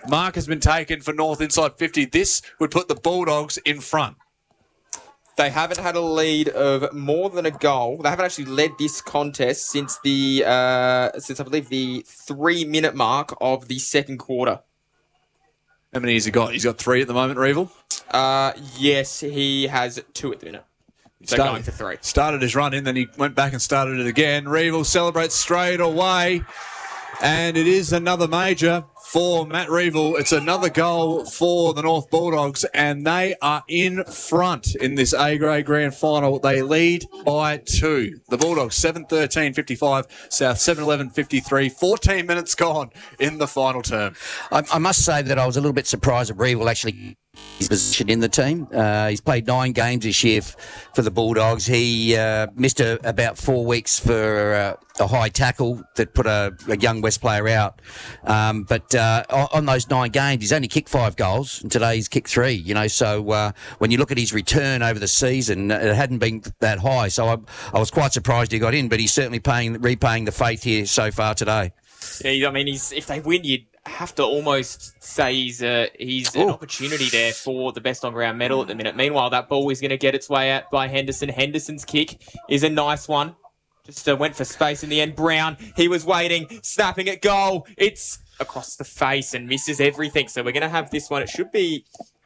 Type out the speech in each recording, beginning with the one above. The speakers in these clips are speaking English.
Mark has been taken for North inside 50. This would put the Bulldogs in front. They haven't had a lead of more than a goal. They haven't actually led this contest since I believe the 3-minute mark of the second quarter. How many has he got? He's got 3 at the moment, Reevil? Yes, he has 2 at the minute. So going for 3. Started his run in, then he went back and started it again. Reevil celebrates straight away. And it is another major for Matt Reevil. It's another goal for the North Bulldogs, and they are in front in this A-grade grand final. They lead by 2. The Bulldogs 7-13-55, South 7-11-53. 14 minutes gone in the final term. I must say that I was a little bit surprised that Reevil actually his position in the team. He's played 9 games this year for the Bulldogs. He missed about 4 weeks for a high tackle that put a young West player out. But on those 9 games, he's only kicked 5 goals, and today he's kicked 3. You know, so when you look at his return over the season, it hadn't been that high. So I was quite surprised he got in, but he's certainly repaying the faith here so far today. Yeah, I mean, if they win, you'd have to almost say he's an opportunity there for the best on ground medal at the minute. Meanwhile, that ball is going to get its way out by Henderson. Henderson's kick is a nice one. Just went for space in the end. Brown, he was waiting, snapping at goal. It's across the face and misses everything. So we're going to have this one. It should be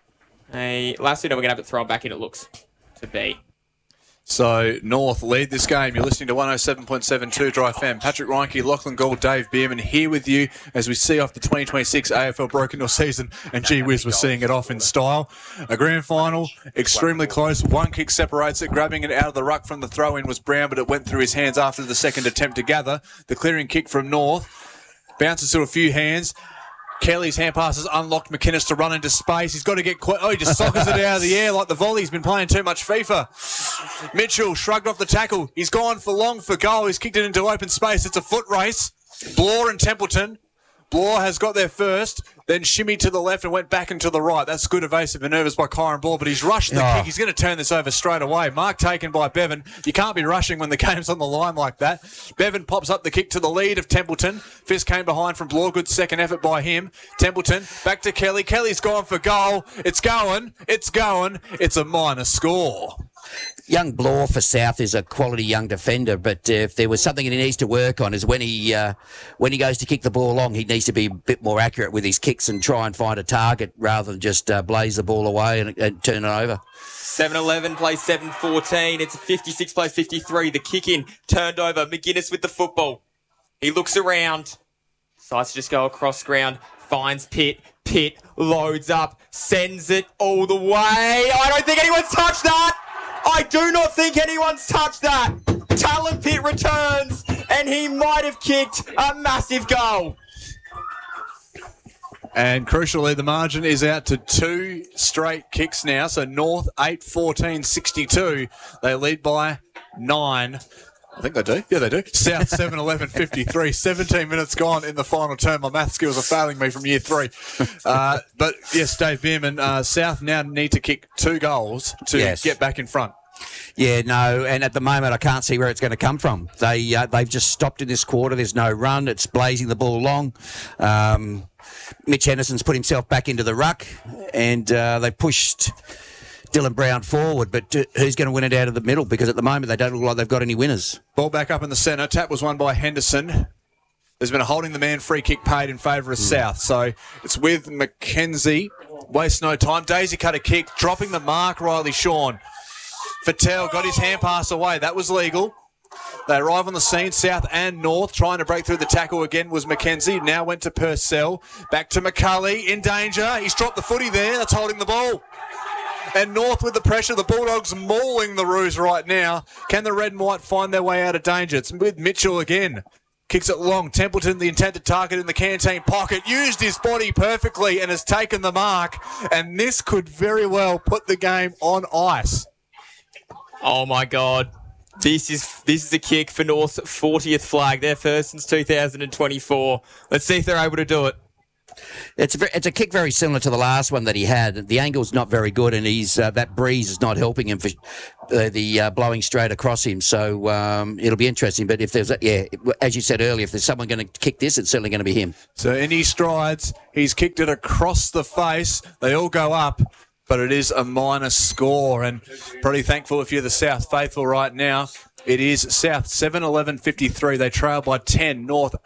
a last we're going to have it thrown back in, it looks to be. So, North lead this game. You're listening to 107.72 Dry FM. Patrick Reinke, Lachlan Gould, Dave Bierman here with you as we see off the 2026 AFL Broken Door season. And gee whiz, we're seeing it off in style. A grand final, extremely close. 1 kick separates it. Grabbing it out of the ruck from the throw-in was Brown, but it went through his hands after the second attempt to gather. The clearing kick from North bounces to a few hands. Kelly's hand passes unlocked McInnes to run into space. He's got to get quick. Oh, he just sockers it out of the air like the volley. He's been playing too much FIFA. Mitchell shrugged off the tackle. He's gone for long for goal. He's kicked it into open space. It's a foot race. Blore and Templeton. Blore has got there first, then shimmied to the left and went back and to the right. That's good evasive manoeuvres by Kyron Blore, but he's rushed the kick. He's going to turn this over straight away. Mark taken by Bevan. You can't be rushing when the game's on the line like that. Bevan pops up the kick to the lead of Templeton. Fisk came behind from Blore. Good second effort by him. Templeton back to Kelly. Kelly's gone for goal. It's going. It's going. It's a minor score. Young Blore for South is a quality young defender, but if there was something that he needs to work on is when he goes to kick the ball long, he needs to be a bit more accurate with his kicks and try and find a target rather than just blaze the ball away and turn it over. 7-11 plays 7-14. It's 56 plays 53. The kick in turned over. McInnes with the football. He looks around. Decides to just go across ground. Finds Pitt. Pitt loads up. Sends it all the way. I don't think anyone's touched that. I do not think anyone's touched that. Talon Pitt returns, and he might have kicked a massive goal. And crucially, the margin is out to 2 straight kicks now. So North 8-14-62. They lead by 9. I think they do. Yeah, they do. South 7-11-53. 17 minutes gone in the final term. My math skills are failing me from year 3. But yes, Dave Bierman, South now need to kick 2 goals to get back in front. Yeah, no, and at the moment I can't see where it's going to come from. They've just stopped in this quarter. There's no run. It's blazing the ball long. Mitch Henderson's put himself back into the ruck, and they've pushed Dylan Brown forward, but who's going to win it out of the middle? Because at the moment they don't look like they've got any winners. Ball back up in the centre. Tap was won by Henderson. There's been a holding the man free kick paid in favour of South. So it's with Mackenzie. Waste no time. Daisy cut a kick, dropping the mark, Riley Shawn. Fattel got his hand pass away. That was legal. They arrive on the scene, South and North. Trying to break through the tackle again was Mackenzie. Now went to Purcell. Back to McCulley. In danger. He's dropped the footy there. That's holding the ball. And North with the pressure. The Bulldogs mauling the Roos right now. Can the Red and White find their way out of danger? It's with Mitchell again. Kicks it long. Templeton, the intended target in the canteen pocket, used his body perfectly and has taken the mark. And this could very well put the game on ice. Oh, my God. This is a kick for North's 40th flag. Their first since 2024. Let's see if they're able to do it. It's a kick very similar to the last one that he had. The angle's not very good, and he's that breeze is not helping him for the blowing straight across him. So it'll be interesting. But if there's as you said earlier, if there's someone going to kick this, it's certainly going to be him. So in his strides, he's kicked it across the face. They all go up, but it is a minus score. And pretty thankful if you're the South faithful right now. It is South 7-11-53. They trail by 10. North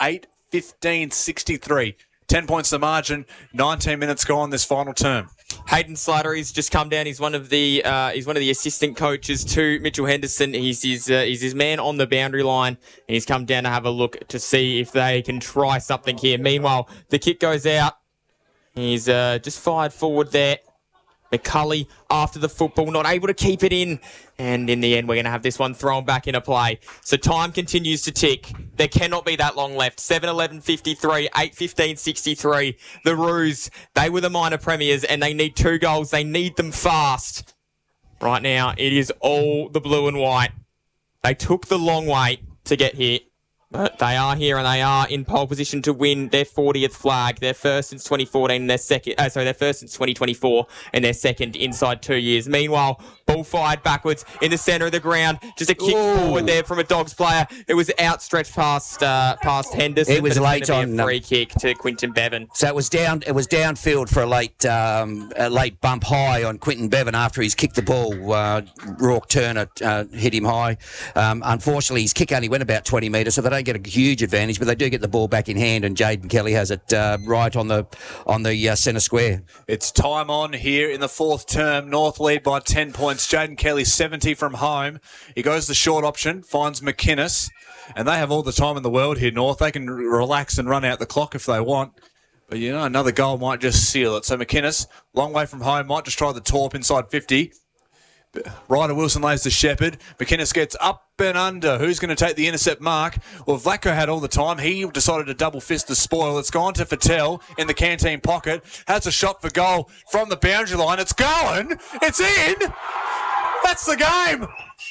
8-15-63. 10 points the margin. 19 minutes gone this final term. Hayden Slattery's just come down. He's one of the assistant coaches to Mitchell Henderson. He's his man on the boundary line, and he's come down to have a look to see if they can try something here. Meanwhile, the kick goes out. He's just fired forward there. McCulley after the football, not able to keep it in. And in the end, we're going to have this one thrown back into play. So time continues to tick. There cannot be that long left. 7-11-53, 8-15-63. The Roos, they were the minor premiers, and they need 2 goals. They need them fast. Right now, it is all the blue and white. They took the long way to get here. But they are here, and they are in pole position to win their 40th flag. Their first since 2014, and their first since 2024, and their second inside 2 years. Meanwhile, ball fired backwards in the centre of the ground. Just a kick forward there from a Dogs player. It was outstretched past Henderson. It was late on a free kick to Quinton Bevan. So it was downfield for a late bump high on Quinton Bevan after he's kicked the ball. Rourke Turner hit him high. Unfortunately, his kick only went about 20 metres, so they don't get a huge advantage, but they do get the ball back in hand, and Jaden Kelly has it right on the centre square. It's time on here in the 4th term. North lead by 10 points. Jaden Kelly 70 from home. He goes the short option, finds McInnes, and they have all the time in the world here, North. They can relax and run out the clock if they want. But, another goal might just seal it. So McInnes, long way from home, might just try the torp inside 50. Ryder Wilson lays the shepherd. McInnes gets up and under. Who's going to take the intercept mark? Well, Vlatko had all the time. He decided to double fist the spoil. It's gone to Fattel in the canteen pocket. Has a shot for goal from the boundary line. It's going. It's in. That's the game.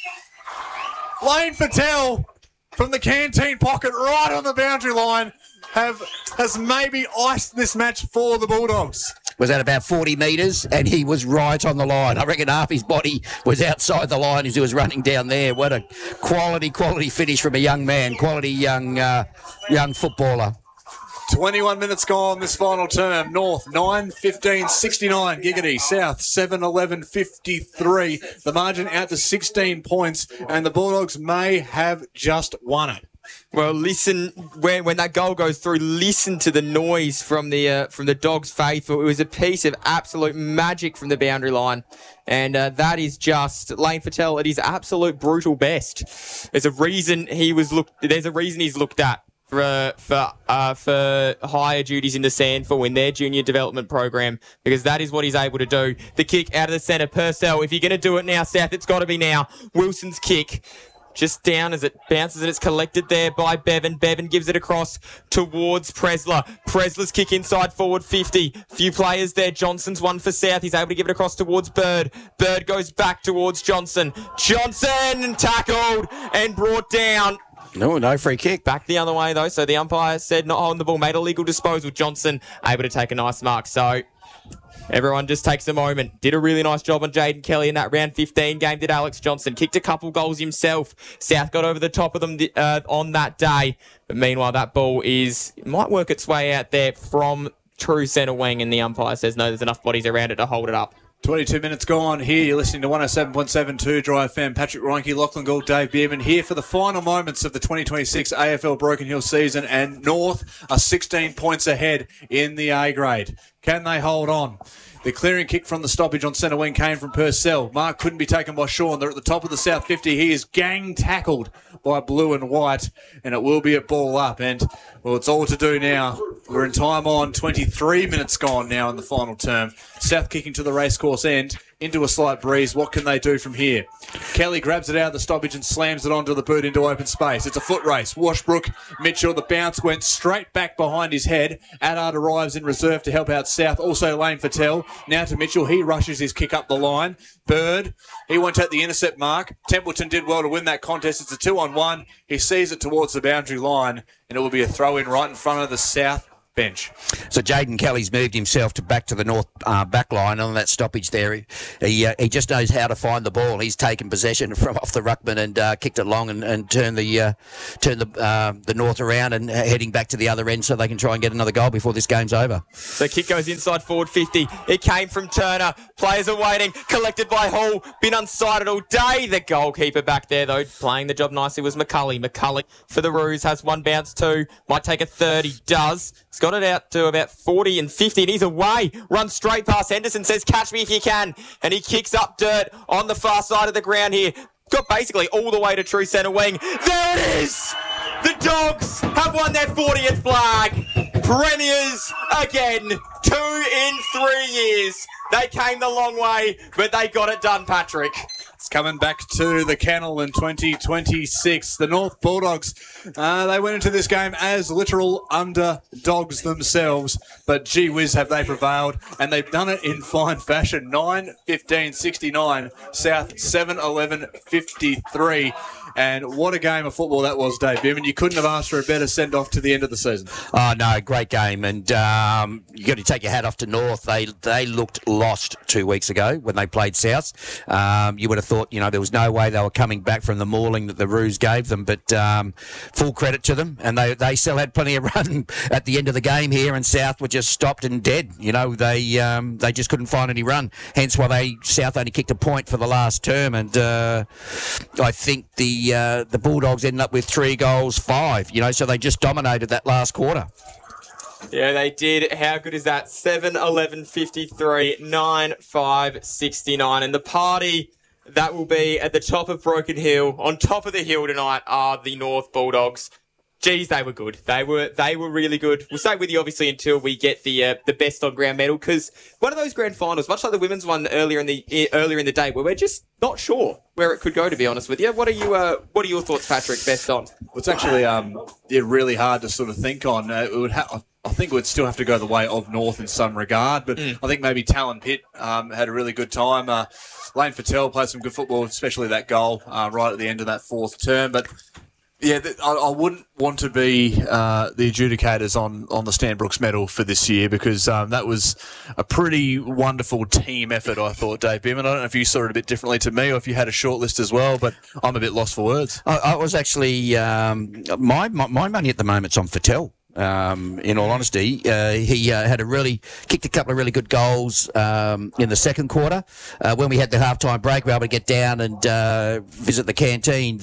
Lane Fattel from the canteen pocket right on the boundary line has maybe iced this match for the Bulldogs. Was at about 40 metres, and he was right on the line. I reckon half his body was outside the line as he was running down there. What a quality finish from a young man, quality young footballer. 21 minutes gone this final term. North 9-15-69. Giggity. South 7-11-53. The margin out to 16 points, and the Bulldogs may have just won it. Well, listen, when that goal goes through, listen to the noise from the Dogs faithful. It was a piece of absolute magic from the boundary line. And that is just Lane Fattel at his absolute brutal best. There's a reason he's looked at for higher duties in the SANFL in their junior development program, because that is what he's able to do. The kick out of the centre. Purcell, if you're going to do it now, South, it's got to be now. Wilson's kick. Just down as it bounces, and it's collected there by Bevan. Bevan gives it across towards Presler. Presler's kick inside forward 50. Few players there. Johnson's one for South. He's able to give it across towards Bird. Bird goes back towards Johnson. Johnson tackled and brought down. No free kick. Back the other way, though. So the umpire said not holding the ball. Made a legal disposal. Johnson able to take a nice mark. So everyone just takes a moment. Did a really nice job on Jaden Kelly in that round 15 game, did Alex Johnson. Kicked a couple goals himself. South got over the top of them on that day. But meanwhile, that ball might work its way out there from true centre wing, and the umpire says no, there's enough bodies around it to hold it up. 22 minutes gone here. You're listening to 107.72 Dry FM. Patrick Reinke, Lachlan Gould, Dave Bierman here for the final moments of the 2026 AFL Broken Hill season, and North are 16 points ahead in the A grade. Can they hold on? The clearing kick from the stoppage on centre wing came from Purcell. Mark couldn't be taken by Sean. They're at the top of the South 50. He is gang tackled by blue and white, and it will be a ball up. And, well, it's all to do now. We're in time on. 23 minutes gone now in the final term. South kicking to the racecourse end into a slight breeze. What can they do from here? Kelly grabs it out of the stoppage and slams it onto the boot into open space. It's a foot race. Washbrook, Mitchell, the bounce went straight back behind his head. Addard arrives in reserve to help out South. Also Lane Fattel. Now to Mitchell. He rushes his kick up the line. Bird, he won't take the intercept mark. Templeton did well to win that contest. It's a 2-on-1. He sees it towards the boundary line, and it will be a throw-in right in front of the South bench. So Jaden Kelly's moved himself back to the North back line on that stoppage there. He just knows how to find the ball. He's taken possession from off the ruckman and kicked it long and turned the North around and heading back to the other end so they can try and get another goal before this game's over. The kick goes inside forward 50. It came from Turner. Players are waiting. Collected by Hall. Been unsighted all day. The goalkeeper back there, though, playing the job nicely was McCulley. McCulley for the Roos has one bounce too. Might take a third. He does. He's got it out to about 40 and 50, and he's away. Runs straight past Henderson, says, catch me if you can. And he kicks up dirt on the far side of the ground here. Got basically all the way to true centre wing. There it is! The Dogs have won their 40th flag. Premiers again. 2 in 3 years. They came the long way, but they got it done, Patrick. It's coming back to the kennel in 2026. The North Bulldogs, they went into this game as literal underdogs themselves, but gee whiz have they prevailed, and they've done it in fine fashion. 9-15-69, South 7-11-53. And what a game of football that was, Dave Beerman. You couldn't have asked for a better send-off to the end of the season. Oh, no, great game. And you got to take your hat off to North. They looked lost 2 weeks ago when they played South. You would have thought, there was no way they were coming back from the mauling that the Roos gave them. But full credit to them. And they still had plenty of run at the end of the game here. And South were just stopped and dead. They just couldn't find any run. Hence why South only kicked a point for the last term. And I think the Bulldogs ended up with 3 goals, 5, so they just dominated that last quarter. Yeah, they did. How good is that? 7-11-53, 9-5-69. And the party that will be at the top of Broken Hill, on top of the hill tonight, are the North Bulldogs. Geez, they were good. They were really good. We'll stay with you, obviously, until we get the best on ground medal, because one of those grand finals, much like the women's one earlier in the day, where we're just not sure where it could go. To be honest with you, what are your thoughts, Patrick? Best on? Well, it's actually really hard to sort of think on. I think it would still have to go the way of North in some regard, but I think maybe Talon Pitt had a really good time. Lane Fattel played some good football, especially that goal right at the end of that fourth term, but. Yeah, I wouldn't want to be the adjudicators on the Stan Brooks medal for this year, because that was a pretty wonderful team effort, I thought, Dave Beerman. I don't know if you saw it a bit differently to me or if you had a short list as well, but I'm a bit lost for words. I was actually my money at the moment's on Fattel. In all honesty, he kicked a couple of really good goals in the second quarter. When we had the halftime break, we were able to get down and visit the canteen.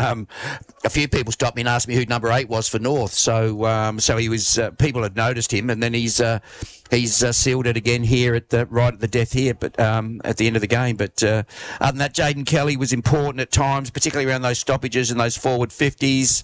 A few people stopped me and asked me who number 8 was for North. So he was. People had noticed him, and then he's sealed it again here right at the death here, but at the end of the game. But other than that, Jaden Kelly was important at times, particularly around those stoppages and those forward 50s.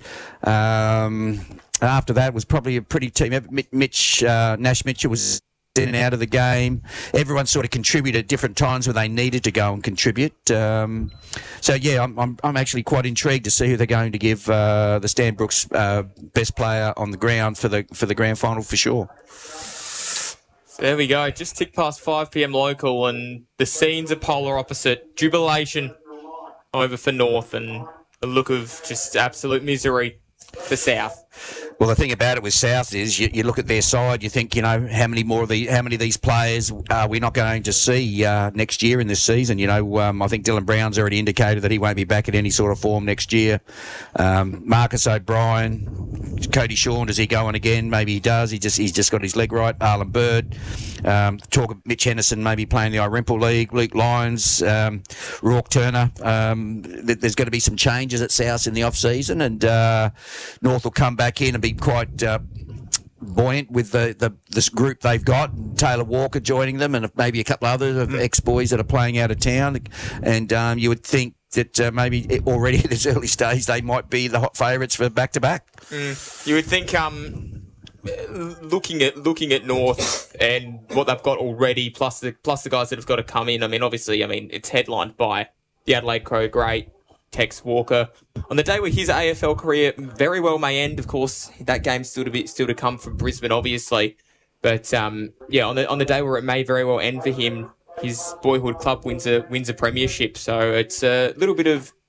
After that, it was probably a pretty team. Nash Mitchell was in and out of the game. Everyone sort of contributed at different times when they needed to go and contribute. I'm actually quite intrigued to see who they're going to give the Stan Brooks best player on the ground for the grand final for sure. There we go. Just ticked past 5 p.m. local, and the scenes are polar opposite. Jubilation over for North, and a look of just absolute misery for South. Well, the thing about it with South is you look at their side, you think, how many of these players are we not going to see next year in this season? I think Dylan Brown's already indicated that he won't be back in any sort of form next year. Marcus O'Brien, Cody Shawn, does he go on again? Maybe he does. He's just got his leg right. Arlen Bird. Talk of Mitch Henderson maybe playing the Irimple League. Luke Lyons, Rourke Turner. There's going to be some changes at South in the off-season, and North will come back in and be quite buoyant with this group they've got. Taylor Walker joining them, and maybe a couple other ex-boys that are playing out of town. And you would think that maybe already at this early stage they might be the hot favourites for back-to-back. You would think, looking at North and what they've got already, plus the guys that have got to come in. Obviously, it's headlined by the Adelaide Crow great Tex Walker. On the day where his AFL career very well may end, of course, that game's still to come from Brisbane, obviously. But on the day where it may very well end for him, his boyhood club wins a premiership. So it's a little bit of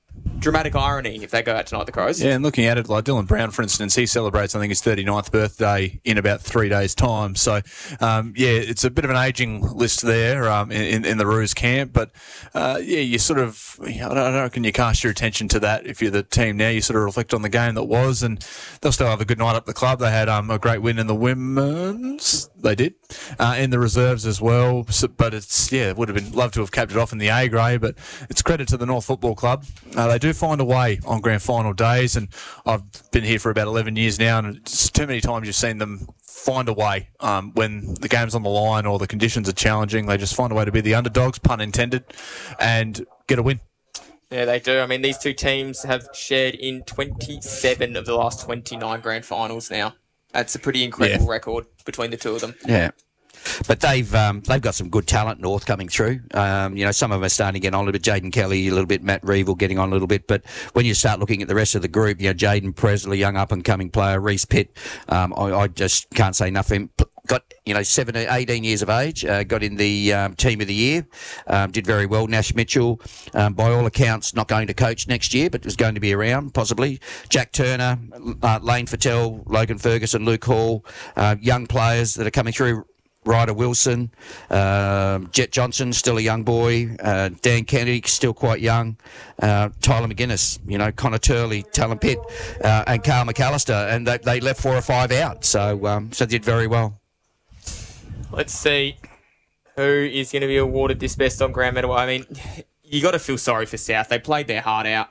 dramatic irony if they go out tonight, the Crows. Yeah, and looking at it, like Dylan Brown, for instance, he celebrates, I think, his 39th birthday in about 3 days' time. So, it's a bit of an ageing list there in the Roos camp. But, you sort of, I don't reckon you cast your attention to that if you're the team now. You sort of reflect on the game that was, and they'll still have a good night up the club. They had a great win in the women's. They did. In the reserves as well. So, but it would have been loved to have capped it off in the A grade, but it's credit to the North Football Club. They do find a way on grand final days, and I've been here for about 11 years now, and it's too many times you've seen them find a way when the game's on the line or the conditions are challenging. They just find a way to be the underdogs, pun intended, and get a win. Yeah, they do. I mean, these two teams have shared in 27 of the last 29 grand finals now. That's a pretty incredible record between the two of them. Yeah. But they've got some good talent, North, coming through. Some of them are starting to get on a little bit. Jaden Kelly, a little bit. Matt Reevil getting on a little bit. But when you start looking at the rest of the group, Jaden Presley, young up-and-coming player, Reese Pitt, I just can't say enough of him. Got, 18 years of age, got in the team of the year, did very well. Nash Mitchell, by all accounts, not going to coach next year, but was going to be around, possibly. Jack Turner, Lane Fattel, Logan Ferguson, Luke Hall, young players that are coming through. Ryder Wilson, Jet Johnson, still a young boy, Dan Kennedy, still quite young, Tyler McGuinness, Connor Turley, Talon Pitt, and Carl McAllister, and they left 4 or 5 out, so did very well. Let's see who is going to be awarded this best on ground medal. I mean, you got to feel sorry for South. They played their heart out.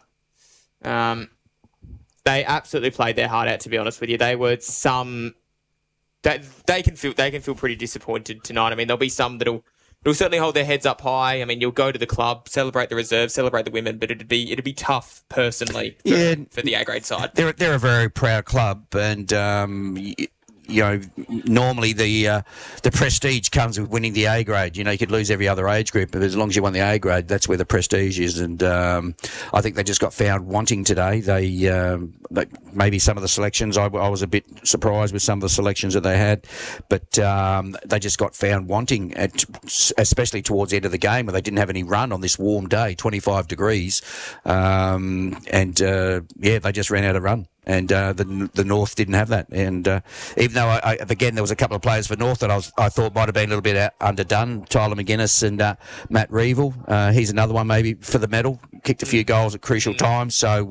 They absolutely played their heart out, to be honest with you. They were They can feel pretty disappointed tonight. I mean, there'll be some that'll certainly hold their heads up high. I mean, you'll go to the club, celebrate the reserve, celebrate the women, but it'd be tough personally for the A grade side. They're a very proud club, and normally the prestige comes with winning the A grade. You could lose every other age group, but as long as you won the A grade, that's where the prestige is. And I think they just got found wanting today. They maybe some of the selections, I was a bit surprised with some of the selections that they had, but they just got found wanting, especially towards the end of the game where they didn't have any run on this warm day, 25 degrees, they just ran out of run. And the North didn't have that. And even though, again, there was a couple of players for North that I thought might have been a little bit underdone, Tyler McGuinness and Matt Reevil. He's another one maybe for the medal. Kicked a few goals at crucial times. So,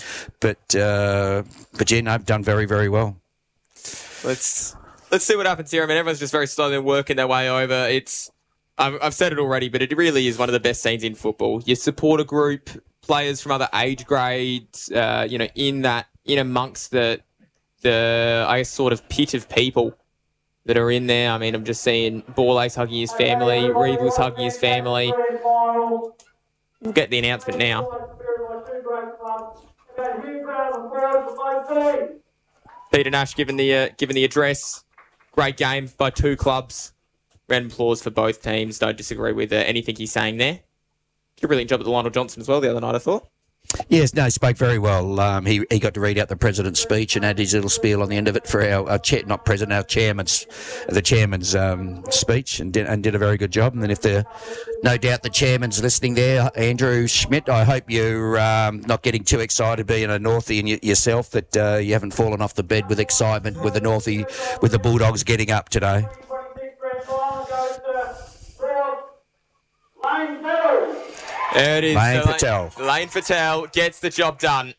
done very, very well. Let's see what happens here. I mean, everyone's just very slowly working their way over. I've said it already, but it really is one of the best scenes in football. Your supporter group, players from other age grades, in amongst the I guess sort of pit of people that are in there. I mean, I'm just seeing Borlase hugging his family, Reevel's hugging his family. We'll get the announcement now. Peter Nash giving the address. Great game by two clubs. Round of applause for both teams. Don't disagree with anything he's saying there. Did a brilliant job at the Lionel Johnson as well the other night, I thought. Yes, no, he spoke very well. He got to read out the president's speech and had his little spiel on the end of it for our chairman's speech, and did a very good job. And then if no doubt the chairman's listening there, Andrew Schmidt, I hope you're not getting too excited being a Northie and yourself, that you haven't fallen off the bed with excitement with the Northie, with the Bulldogs getting up today. There it is. Lane Fattel. Lane Fattel gets the job done.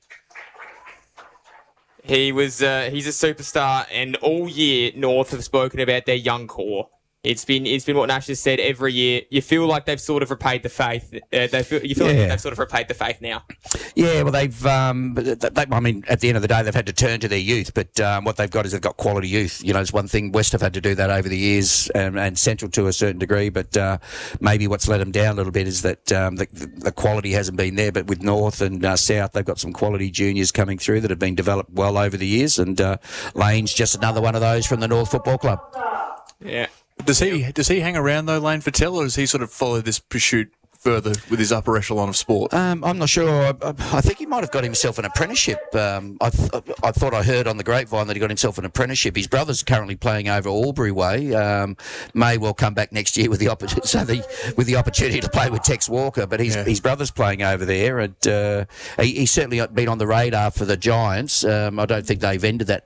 He's a superstar, and all year North have spoken about their young core. It's been what Nash has said every year. You feel like they've sort of repaid the faith. Like they've sort of repaid the faith now. Yeah, well, they've. I mean, at the end of the day, they've had to turn to their youth, but what they've got is they've got quality youth. It's one thing. West have had to do that over the years, and Central to a certain degree. But maybe what's let them down a little bit is that the quality hasn't been there. But with North and South, they've got some quality juniors coming through that have been developed well over the years. And Lane's just another one of those from the North Football Club. Yeah. Does he hang around though, Lane Fattel, or does he sort of follow this pursuit further with his upper echelon of sport? I'm not sure. I think he might have got himself an apprenticeship. I thought I heard on the grapevine that he got himself an apprenticeship. His brother's currently playing over Albury Way. May well come back next year with the opportunity to play with Tex Walker. But his brother's playing over there, and he's certainly been on the radar for the Giants. I don't think they've ended that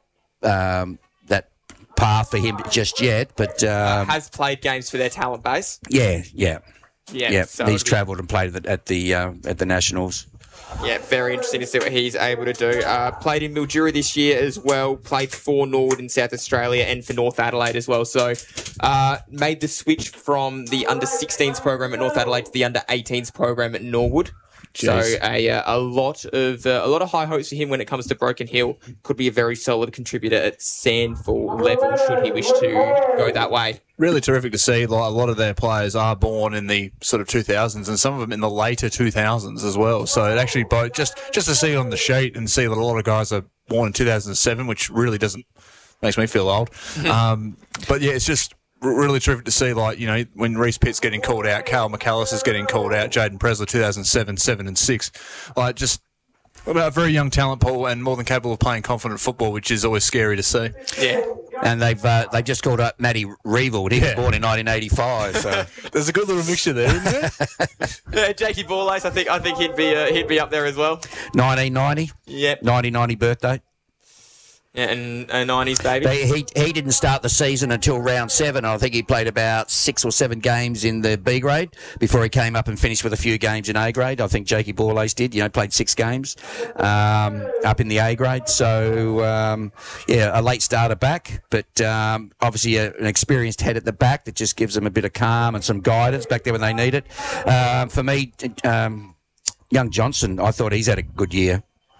path for him just yet, but has played games for their talent base. Yeah. So he's travelled and played at the Nationals. Yeah, very interesting to see what he's able to do. Played in Mildura this year as well. Played for Norwood in South Australia and for North Adelaide as well. So made the switch from the under-16s program at North Adelaide to the under-18s program at Norwood. Jeez. So a lot of high hopes for him when it comes to Broken Hill. Could be a very solid contributor at SANFL level should he wish to go that way. Really terrific to see. Like, a lot of their players are born in the sort of 2000s, and some of them in the later 2000s as well. So it actually just to see it on the sheet and see that a lot of guys are born in 2007, which really makes me feel old. But yeah, it's just really terrific to see, like, you know, when Reece Pitt's getting called out, Carl McAllister's getting called out, Jaden Presler 2007, 7 and 6. Like, just about a very young talent pool and more than capable of playing confident football, which is always scary to see. Yeah. And they just called up Matty Reeveld. He was born in 1985. So there's a good little mixture there, isn't there? Jakey Borlase, I think he'd be up there as well. 1990. Yep. 1990 birthday. Yeah, and a 90s baby. He didn't start the season until round 7. I think he played about 6 or 7 games in the B grade before he came up and finished with a few games in A grade. I think Jakey Borlase did. Played 6 games up in the A grade. So a late starter back, but obviously an experienced head at the back that just gives them a bit of calm and some guidance back there when they need it. For me, young Johnson, I thought he's had a good year.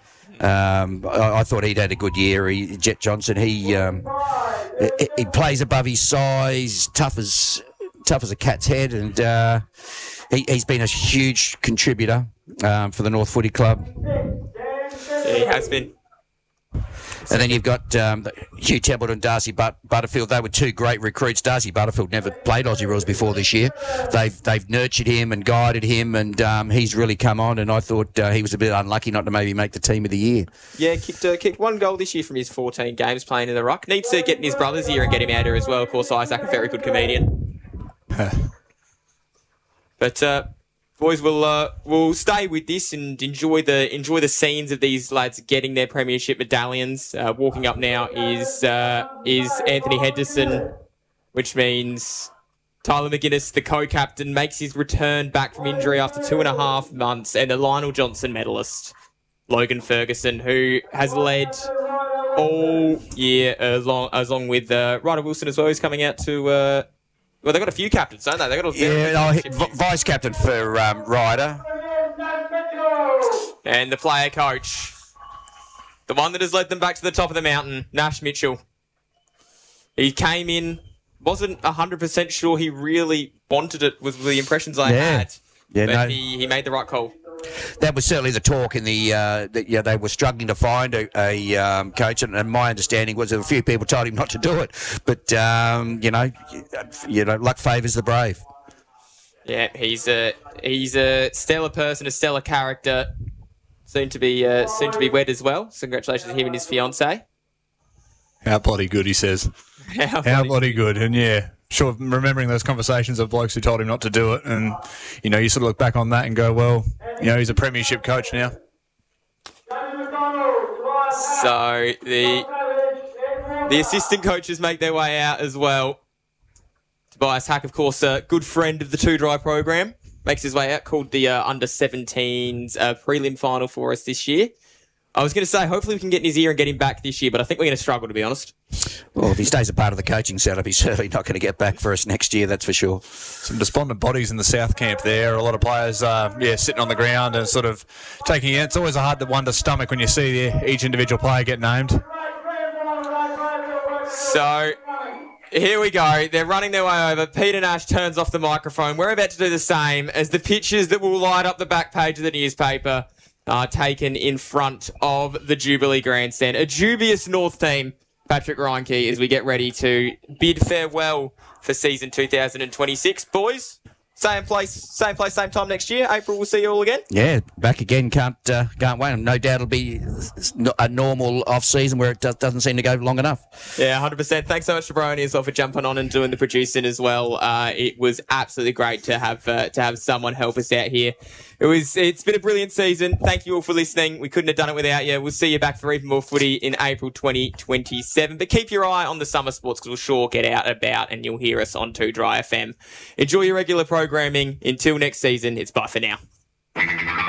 I thought he'd had a good year. Jet Johnson, he plays above his size, tough as a cat's head, and he's been a huge contributor for the North Footy Club. Yeah, he has been. And then you've got Hugh Templeton, Darcy Butterfield. They were 2 great recruits. Darcy Butterfield never played Aussie rules before this year. They've nurtured him and guided him, and he's really come on. And I thought he was a bit unlucky not to maybe make the team of the year. Yeah, kicked 1 goal this year from his 14 games playing in the ruck. Needs to get in his brother's ear and get him out here as well. Of course, Isaac, a very good comedian. But boys, we'll stay with this and enjoy the scenes of these lads getting their premiership medallions. Walking up now is Anthony Henderson, which means Tyler McGuinness, the co-captain, makes his return back from injury after 2.5 months, and the Lionel Johnson medalist, Logan Ferguson, who has led all year along with Ryder Wilson as well, who's coming out to. Well, they've got a few captains, don't they? They've got vice captain for Ryder. And the player coach, the one that has led them back to the top of the mountain, Nash Mitchell. He came in, wasn't 100% sure he really wanted it, was the impressions I had. Yeah, but he made the right call. That was certainly the talk in they were struggling to find a coach, and my understanding was that a few people told him not to do it. But luck favours the brave. Yeah, he's a stellar person, a stellar character. Soon to be wed as well. So congratulations to him and his fiancée. How bloody good, he says. How bloody good, and yeah. Sure, remembering those conversations of blokes who told him not to do it, and you sort of look back on that and go, well, he's a premiership coach now. So the assistant coaches make their way out as well. Tobias Hack, of course, a good friend of the Two Dry program, makes his way out. Called the under-17s prelim final for us this year. I was going to say, hopefully we can get in his ear and get him back this year, but I think we're going to struggle, to be honest. Well, if he stays a part of the coaching setup, he's certainly not going to get back for us next year, that's for sure. Some despondent bodies in the South camp there. A lot of players, sitting on the ground and sort of taking it. It's always a hard one to stomach when you see each individual player get named. So, here we go. They're running their way over. Peter Nash turns off the microphone. We're about to do the same as the pictures that will light up the back page of the newspaper are taken in front of the Jubilee Grandstand. A dubious North team, Patrick Reinke, as we get ready to bid farewell for season 2026. Boys, Same place, same time next year. April, we'll see you all again. Yeah, back again. Can't wait. No doubt it'll be a normal off-season where it doesn't seem to go long enough. Yeah, 100%. Thanks so much to Bryony as well for jumping on and doing the producing as well. It was absolutely great to have someone help us out here. It's been a brilliant season. Thank you all for listening. We couldn't have done it without you. We'll see you back for even more footy in April 2027. But keep your eye on the summer sports because we'll sure get out about and you'll hear us on 2 Dry FM. Enjoy your regular programming. Until next season, it's bye for now.